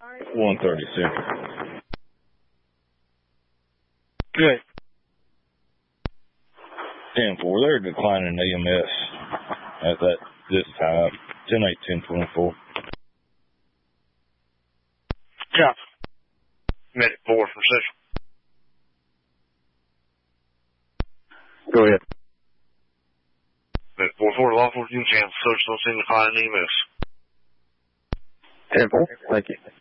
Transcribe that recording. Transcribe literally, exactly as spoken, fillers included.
one thirty-six. Good. ten four, they're declining E M S at that this time. ten eight, ten twenty-four. Copy. Medic four from Central. Go ahead. Medic four four, law enforcement unit, social scene declining E M S. ten four, thank you.